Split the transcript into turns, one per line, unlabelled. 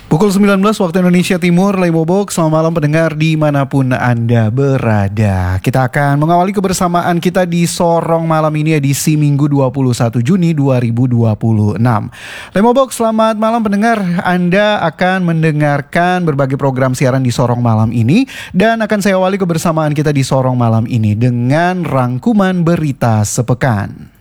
Pukul 19 waktu Indonesia Timur, Lemobok, selamat malam pendengar dimanapun Anda berada. Kita akan mengawali kebersamaan kita di Sorong malam ini edisi Minggu 21 Juni 2026. Lemobok, selamat malam pendengar. Anda akan mendengarkan berbagai program siaran di Sorong malam ini. Dan akan saya awali kebersamaan kita di Sorong malam ini dengan rangkuman berita sepekan.